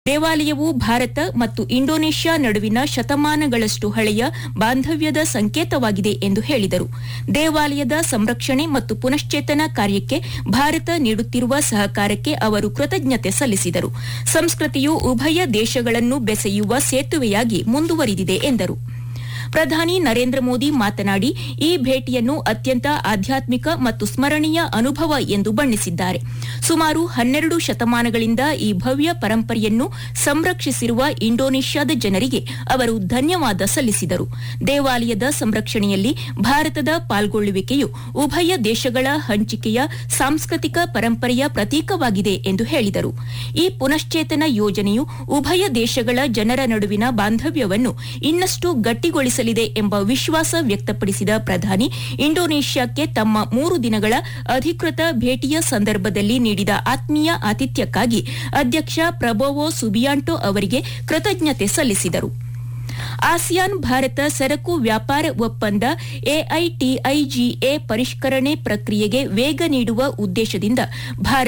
ದೇವಾಲಯವು ಭಾರತ ಮತ್ತು ಇಂಡೋನೇಷ್ಯಾ ನಡುವಿನ ಶತಮಾನಗಳಷ್ಟು ಹಳೆಯ ಬಾಂಧವ್ಯದ ಸಂಕೇತವಾಗಿದೆ ಎಂದು ಹೇಳಿದರು. ದೇವಾಲಯದ ಸಂರಕ್ಷಣೆ ಮತ್ತು ಪುನಶ್ಚೇತನ ಕಾರ್ಯಕ್ಕೆ ಭಾರತ ನೀಡುತ್ತಿರುವ ಸಹಕಾರಕ್ಕೆ ಅವರು ಕೃತಜ್ಞತೆ ಸಲ್ಲಿಸಿದರು. ಸಂಸ್ಕೃತಿಯು ಉಭಯ ದೇಶಗಳನ್ನು ಬೆಸೆಯುವ ಸೇತುವೆಯಾಗಿ ಮುಂದುವರಿದಿದೆ ಎಂದರು. ಪ್ರಧಾನಿ ನರೇಂದ್ರ ಮೋದಿ ಮಾತನಾಡಿ, ಈ ಭೇಟಿಯನ್ನು ಅತ್ಯಂತ ಆಧ್ಯಾತ್ಮಿಕ ಮತ್ತು ಸ್ಮರಣೀಯ ಅನುಭವ ಎಂದು ಬಣ್ಣಿಸಿದ್ದಾರೆ. ಸುಮಾರು 12 ಶತಮಾನಗಳಿಂದ ಈ ಭವ್ಯ ಪರಂಪರೆಯನ್ನು ಸಂರಕ್ಷಿಸಿರುವ ಇಂಡೋನೇಷ್ಯಾದ ಜನರಿಗೆ ಅವರು ಧನ್ಯವಾದ ಸಲ್ಲಿಸಿದರು. ದೇವಾಲಯದ ಸಂರಕ್ಷಣೆಯಲ್ಲಿ ಭಾರತದ ಪಾಲ್ಗೊಳ್ಳುವಿಕೆಯು ಉಭಯ ದೇಶಗಳ ಹಂಚಿಕೆಯ ಸಾಂಸ್ಕೃತಿಕ ಪರಂಪರೆಯ ಪ್ರತೀಕವಾಗಿದೆ ಎಂದು ಹೇಳಿದರು. ಈ ಪುನಶ್ಚೇತನ ಯೋಜನೆಯು ಉಭಯ ದೇಶಗಳ ಜನರ ನಡುವಿನ ಬಾಂಧವ್ಯವನ್ನು ಇನ್ನಷ್ಟು ಗಟ್ಟಿಗೊಳಿಸಲಿದೆ ಎಂಬ ವಿಶ್ವಾಸ ವ್ಯಕ್ತಪಡಿಸಿದ ಪ್ರಧಾನಿ, ಇಂಡೋನೇಷ್ಯಾಕ್ಕೆ ತಮ್ಮ 3 ದಿನಗಳ ಅಧಿಕೃತ ಭೇಟಿಯ ಸಂದರ್ಭದಲ್ಲಿ ನೀಡಿದ ಆತ್ಮೀಯ ಆತಿಥ್ಯಕ್ಕಾಗಿ ಅಧ್ಯಕ್ಷ ಪ್ರಬೋವೋ ಸುಬಿಯಾಂಟೋ ಅವರಿಗೆ ಕೃತಜ್ಞತೆ ಸಲ್ಲಿಸಿದರು. ಆಸಿಯಾನ್ ಭಾರತ ಸರಕು ವ್ಯಾಪಾರ ಒಪ್ಪಂದ ಎಐಟಿಐಜಿಎ ಪರಿಷ್ಕರಣೆ ಪ್ರಕ್ರಿಯೆಗೆ ವೇಗ ನೀಡುವ ಉದ್ದೇಶದಿಂದ ಭಾರತ